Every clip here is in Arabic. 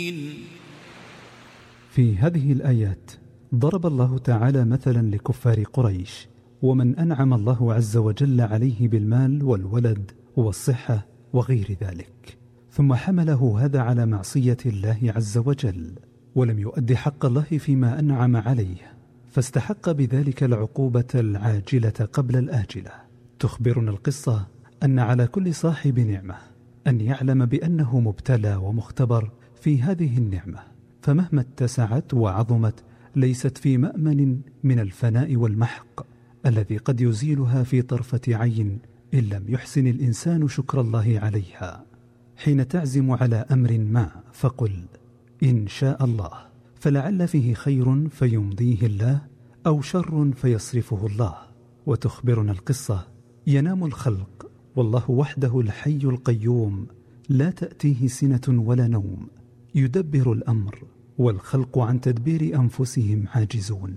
في هذه الآيات ضرب الله تعالى مثلا لكفار قريش ومن أنعم الله عز وجل عليه بالمال والولد والصحة وغير ذلك، ثم حمله هذا على معصية الله عز وجل ولم يؤد حق الله فيما أنعم عليه، فاستحق بذلك العقوبة العاجلة قبل الآجلة. تخبرنا القصة أن على كل صاحب نعمة أن يعلم بأنه مبتلى ومختبر في هذه النعمة، فمهما اتسعت وعظمت ليست في مأمن من الفناء والمحق الذي قد يزيلها في طرفة عين إن لم يحسن الإنسان شكر الله عليها. حين تعزم على أمر ما فقل إن شاء الله، فلعل فيه خير فيمضيه الله أو شر فيصرفه الله. وتخبرنا القصة ينام الخلق والله وحده الحي القيوم لا تأتيه سنة ولا نوم، يدبر الأمر والخلق عن تدبير أنفسهم عاجزون.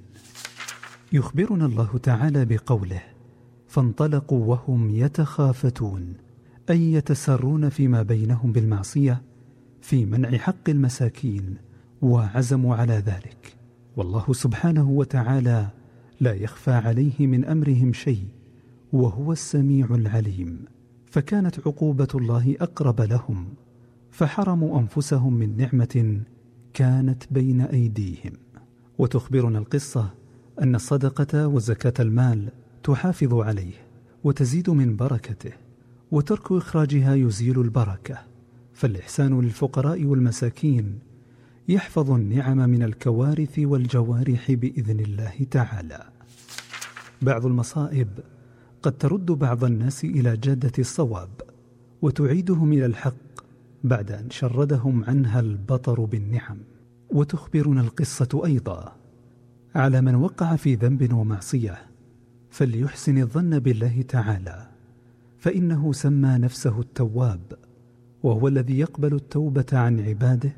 يخبرنا الله تعالى بقوله فانطلقوا وهم يتخافتون، أي يتسرون فيما بينهم بالمعصية في منع حق المساكين، وعزموا على ذلك، والله سبحانه وتعالى لا يخفى عليه من أمرهم شيء وهو السميع العليم. فكانت عقوبة الله أقرب لهم، فحرموا أنفسهم من نعمة كانت بين أيديهم. وتخبرنا القصة أن الصدقة وزكاة المال تحافظ عليه وتزيد من بركته، وترك إخراجها يزيل البركة، فالإحسان للفقراء والمساكين يحفظ النعم من الكوارث والجوارح بإذن الله تعالى. بعض المصائب قد ترد بعض الناس إلى جادة الصواب وتعيدهم إلى الحق بعد أن شردهم عنها البطر بالنعم. وتخبرنا القصة أيضا على من وقع في ذنب ومعصية فليحسن الظن بالله تعالى، فإنه سمى نفسه التواب، وهو الذي يقبل التوبة عن عباده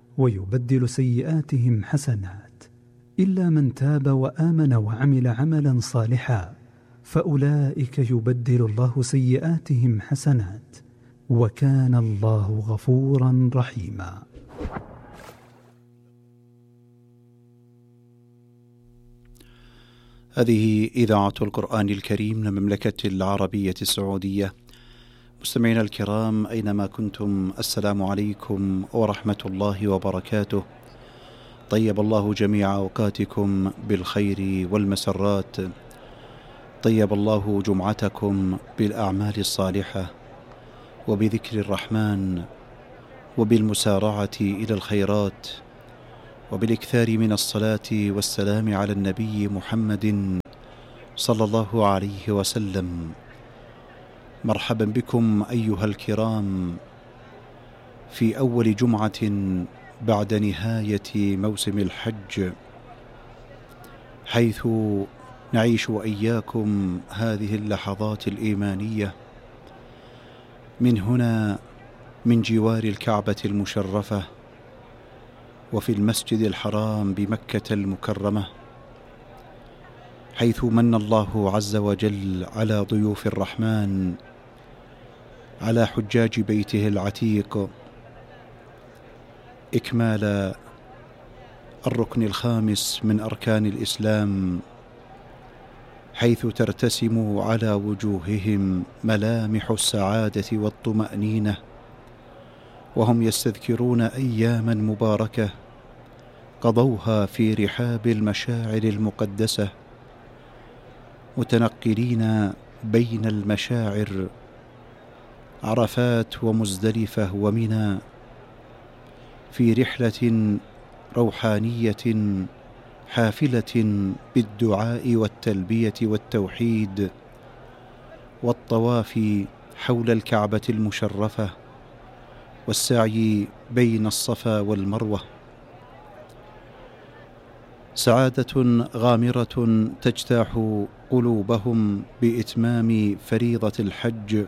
ويبدل سيئاتهم حسنات، إلا من تاب وآمن وعمل عملا صالحا فأولئك يبدل الله سيئاتهم حسنات، وكان الله غفورا رحيما. هذه إذاعة القرآن الكريم من المملكة العربية السعودية. مستمعينا الكرام أينما كنتم، السلام عليكم ورحمة الله وبركاته. طيب الله جميع أوقاتكم بالخير والمسرات، طيب الله جمعتكم بالأعمال الصالحة وبذكر الرحمن وبالمسارعة إلى الخيرات وبالإكثار من الصلاة والسلام على النبي محمد صلى الله عليه وسلم. مرحبا بكم أيها الكرام في أول جمعة بعد نهاية موسم الحج، حيث نعيش وإياكم هذه اللحظات الإيمانية من هنا من جوار الكعبة المشرفة وفي المسجد الحرام بمكة المكرمة، حيث من الله عز وجل على ضيوف الرحمن، على حجاج بيته العتيق، إكمال الركن الخامس من أركان الإسلام، حيث ترتسم على وجوههم ملامح السعادة والطمأنينة، وهم يستذكرون أياما مباركة قضوها في رحاب المشاعر المقدسة، متنقلين بين المشاعر عرفات ومزدلفة ومنى، في رحلة روحانية حافلة بالدعاء والتلبية والتوحيد والطواف حول الكعبة المشرفة والسعي بين الصفا والمروة. سعادة غامرة تجتاح قلوبهم بإتمام فريضة الحج،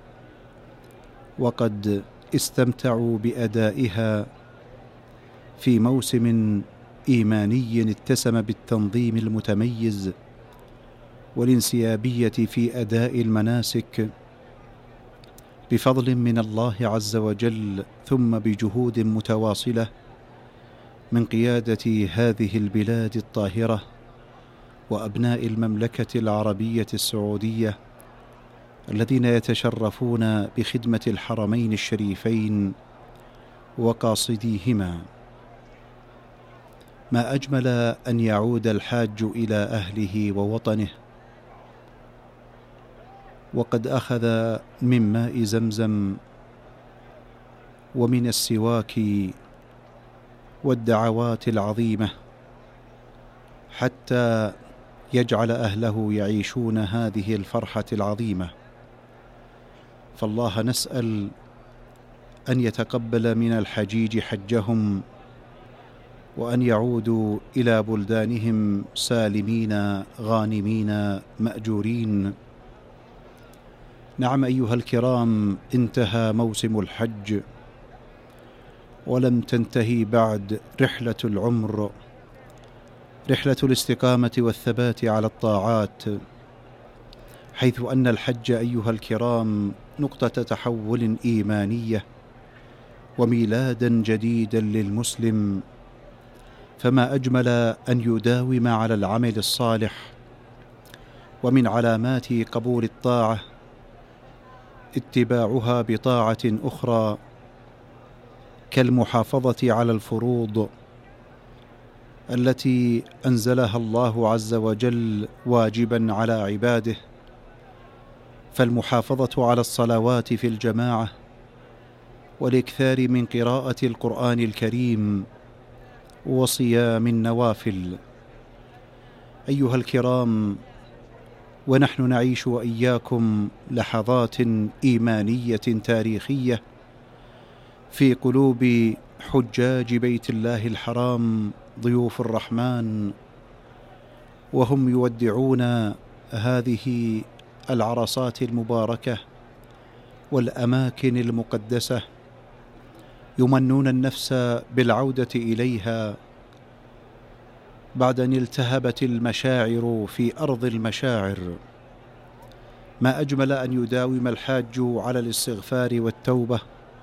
وقد استمتعوا بأدائها في موسم إيماني اتسم بالتنظيم المتميز والانسيابية في أداء المناسك بفضل من الله عز وجل، ثم بجهود متواصلة من قيادة هذه البلاد الطاهرة وأبناء المملكة العربية السعودية الذين يتشرفون بخدمة الحرمين الشريفين وقاصديهما. ما أجمل أن يعود الحاج إلى أهله ووطنه وقد أخذ من ماء زمزم ومن السواك والدعوات العظيمة حتى يجعل أهله يعيشون هذه الفرحة العظيمة. فالله نسأل أن يتقبل من الحجيج حجهم وأن يعودوا إلى بلدانهم سالمين غانمين مأجورين. نعم أيها الكرام، انتهى موسم الحج ولم تنتهي بعد رحلة العمر، رحلة الاستقامة والثبات على الطاعات، حيث أن الحج أيها الكرام نقطة تحول إيمانية وميلادا جديدا للمسلم. فما أجمل أن يداوم على العمل الصالح. ومن علامات قبول الطاعة اتباعها بطاعة أخرى كالمحافظة على الفروض التي أنزلها الله عز وجل واجبا على عباده، فالمحافظة على الصلوات في الجماعة والإكثار من قراءة القرآن الكريم وصيام النوافل. أيها الكرام، ونحن نعيش وإياكم لحظات إيمانية تاريخية في قلوب حجاج بيت الله الحرام ضيوف الرحمن، وهم يودعون هذه العرصات المباركة والأماكن المقدسة، يمنون النفس بالعودة إليها بعد أن التهبت المشاعر في أرض المشاعر. ما أجمل أن يداوم الحاج على الاستغفار والتوبة،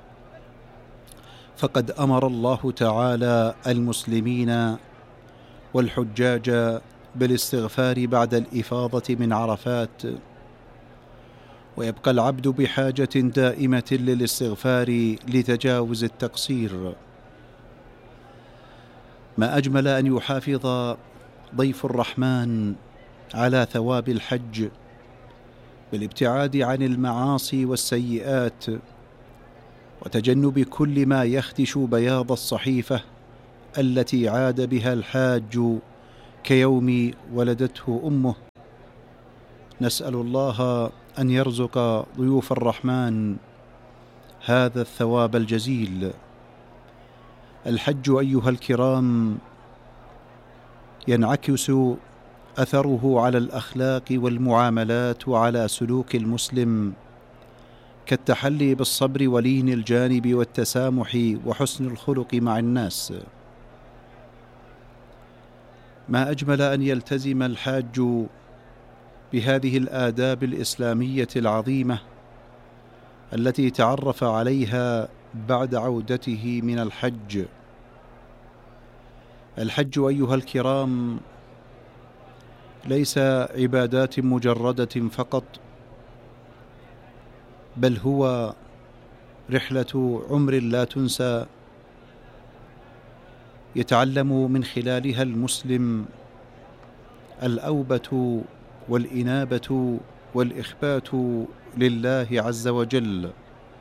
فقد أمر الله تعالى المسلمين والحجاج بالاستغفار بعد الإفاضة من عرفات، ويبقى العبد بحاجة دائمة للاستغفار لتجاوز التقصير. ما أجمل أن يحافظ ضيف الرحمن على ثواب الحج بالابتعاد عن المعاصي والسيئات وتجنب كل ما يخدش بياض الصحيفة التي عاد بها الحاج كيوم ولدته أمه. نسأل الله أن يرزق ضيوف الرحمن هذا الثواب الجزيل. الحج أيها الكرام ينعكس أثره على الأخلاق والمعاملات وعلى سلوك المسلم، كالتحلي بالصبر ولين الجانب والتسامح وحسن الخلق مع الناس. ما أجمل أن يلتزم الحاج بهذه الآداب الإسلامية العظيمة التي تعرف عليها بعد عودته من الحج. الحج أيها الكرام ليس عبادات مجردة فقط، بل هو رحلة عمر لا تنسى، يتعلم من خلالها المسلم الأوبة والإنابة والإخبات لله عز وجل.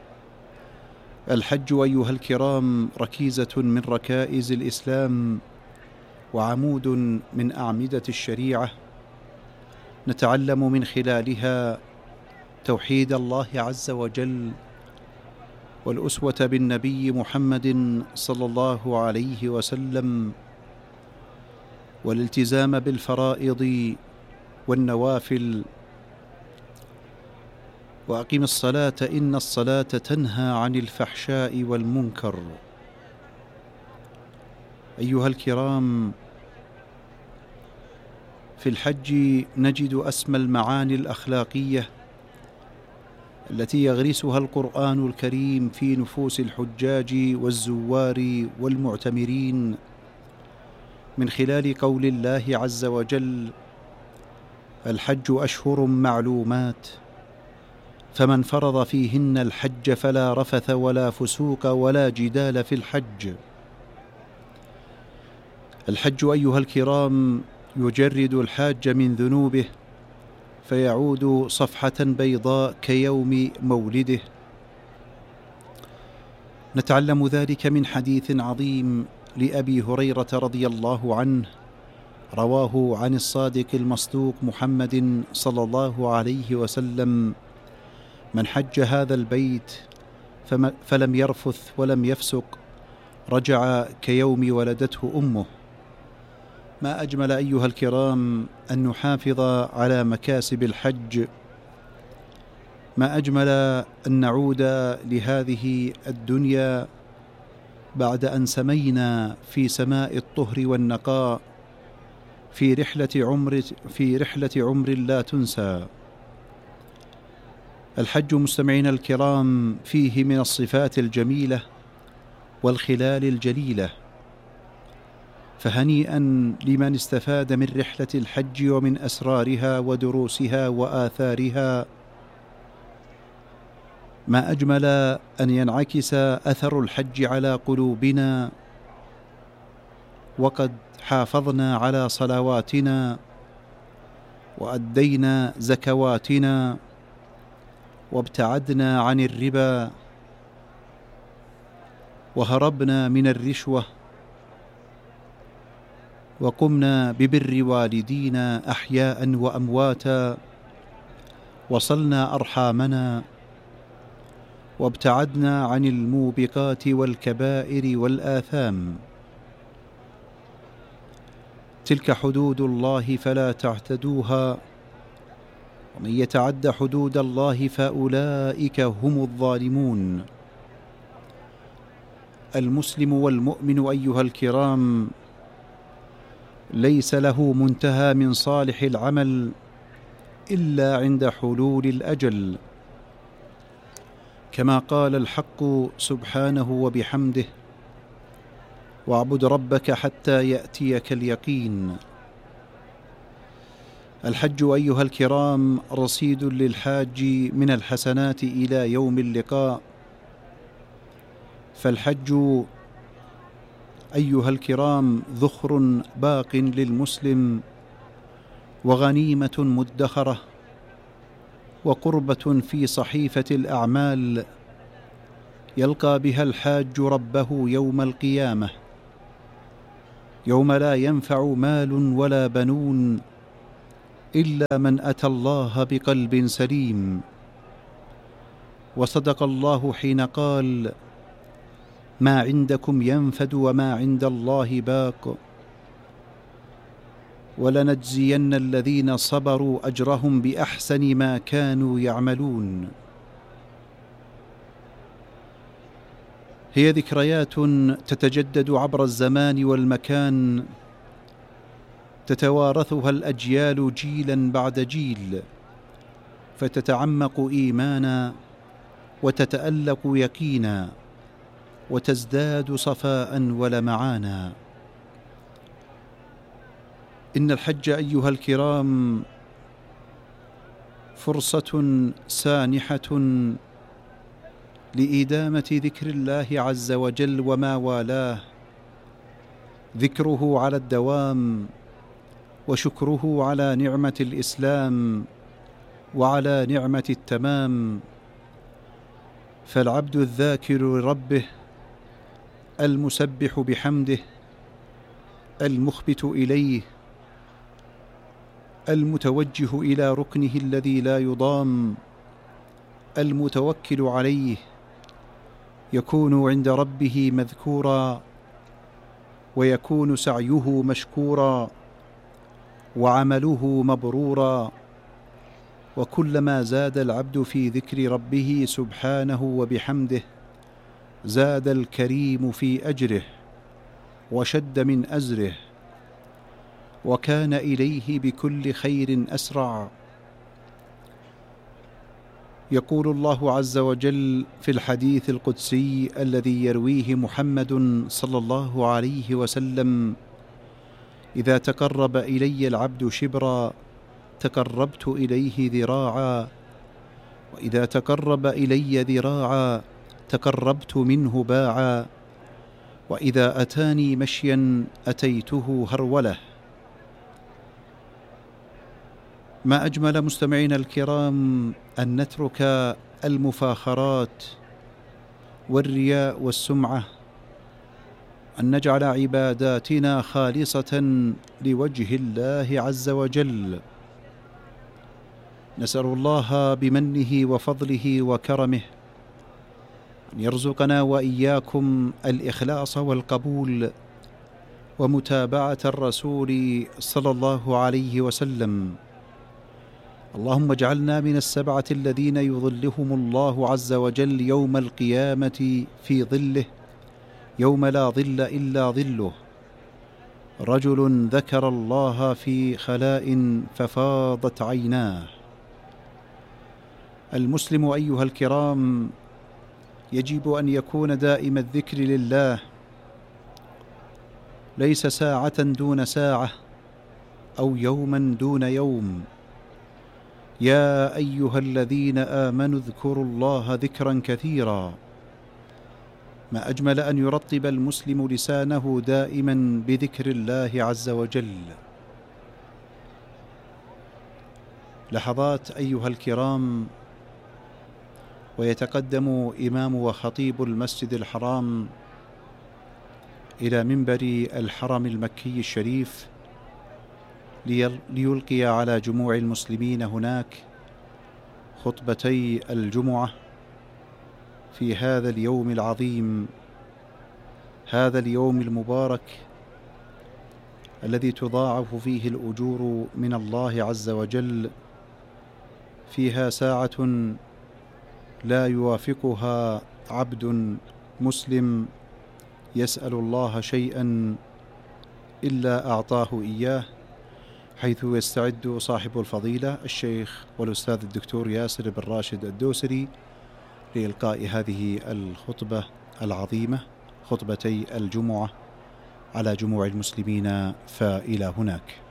الحج أيها الكرام ركيزة من ركائز الإسلام وعمود من أعمدة الشريعة، نتعلم من خلالها توحيد الله عز وجل والأسوة بالنبي محمد صلى الله عليه وسلم، والالتزام بالفرائض والنوافل. وأقم الصلاة إن الصلاة تنهى عن الفحشاء والمنكر. أيها الكرام، في الحج نجد أسمى المعاني الأخلاقية التي يغرسها القرآن الكريم في نفوس الحجاج والزوار والمعتمرين، من خلال قول الله عز وجل: الحج أشهر معلومات، فمن فرض فيهن الحج فلا رفث ولا فسوق ولا جدال في الحج. الحج أيها الكرام يجرد الحاج من ذنوبه فيعود صفحة بيضاء كيوم مولده. نتعلم ذلك من حديث عظيم لأبي هريرة رضي الله عنه، رواه عن الصادق المصدوق محمد صلى الله عليه وسلم: من حج هذا البيت فلم يرفث ولم يفسق رجع كيوم ولدته أمه. ما أجمل أيها الكرام أن نحافظ على مكاسب الحج، ما أجمل أن نعود لهذه الدنيا بعد أن سمينا في سماء الطهر والنقاء في رحلة عمر لا تنسى. الحج مستمعينا الكرام فيه من الصفات الجميلة والخلال الجليلة، فهنيئا لمن استفاد من رحلة الحج ومن أسرارها ودروسها وآثارها. ما أجمل أن ينعكس أثر الحج على قلوبنا وقد حافظنا على صلواتنا وأدينا زكواتنا وابتعدنا عن الربا وهربنا من الرشوة وقمنا ببر والدينا أحياء وأمواتا، وصلنا أرحامنا وابتعدنا عن الموبقات والكبائر والآثام. تلك حدود الله فلا تعتدوها، ومن يتعد حدود الله فأولئك هم الظالمون. المسلم والمؤمن أيها الكرام ليس له منتهى من صالح العمل إلا عند حلول الأجل، كما قال الحق سبحانه وبحمده: واعبد ربك حتى يأتيك اليقين. الحج أيها الكرام رصيد للحاج من الحسنات إلى يوم اللقاء. فالحج أيها الكرام ذخر باق للمسلم وغنيمة مدخرة وقربة في صحيفة الأعمال يلقى بها الحاج ربه يوم القيامة، يوم لا ينفع مال ولا بنون إلا من أتى الله بقلب سليم. وصدق الله حين قال: ما عندكم ينفد وما عند الله باق، ولنجزين الذين صبروا أجرهم بأحسن ما كانوا يعملون. هي ذكريات تتجدد عبر الزمان والمكان، تتوارثها الأجيال جيلا بعد جيل، فتتعمق إيمانا وتتألق يقينا وتزداد صفاء ولمعانا. إن الحج أيها الكرام فرصة سانحة لإدامة ذكر الله عز وجل وما والاه، ذكره على الدوام وشكره على نعمة الإسلام وعلى نعمة التمام. فالعبد الذاكر لربه المسبح بحمده المخبت إليه المتوجه إلى ركنه الذي لا يضام المتوكل عليه يكون عند ربه مذكورا، ويكون سعيه مشكورا وعمله مبرورا. وكلما زاد العبد في ذكر ربه سبحانه وبحمده زاد الكريم في أجره وشد من أزره، وكان إليه بكل خير أسرع. يقول الله عز وجل في الحديث القدسي الذي يرويه محمد صلى الله عليه وسلم: إذا تقرب إلي العبد شبرا تقربت إليه ذراعا، وإذا تقرب إلي ذراعا تقربت منه باعا، وإذا أتاني مشيا أتيته هرولة. ما أجمل مستمعينا الكرام أن نترك المفاخرات والرياء والسمعة، أن نجعل عباداتنا خالصة لوجه الله عز وجل. نسأل الله بمنه وفضله وكرمه أن يرزقنا وإياكم الإخلاص والقبول ومتابعة الرسول صلى الله عليه وسلم. اللهم اجعلنا من السبعة الذين يظلهم الله عز وجل يوم القيامة في ظله يوم لا ظل إلا ظله: رجل ذكر الله في خلاء ففاضت عيناه. المسلم أيها الكرام يجب أن يكون دائم الذكر لله، ليس ساعة دون ساعة أو يوما دون يوم. يا أيها الذين آمنوا اذكروا الله ذكرا كثيرا. ما أجمل أن يرطب المسلم لسانه دائما بذكر الله عز وجل. لحظات أيها الكرام، ويتقدم إمام وخطيب المسجد الحرام إلى منبر الحرم المكي الشريف ليلقي على جموع المسلمين هناك خطبتي الجمعة في هذا اليوم العظيم، هذا اليوم المبارك الذي تضاعف فيه الأجور من الله عز وجل. فيها ساعة لا يوافقها عبد مسلم يسأل الله شيئا إلا أعطاه إياه، حيث يستعد صاحب الفضيلة الشيخ والأستاذ الدكتور ياسر بن راشد الدوسري لإلقاء هذه الخطبة العظيمة، خطبتي الجمعة على جموع المسلمين. فإلى هناك.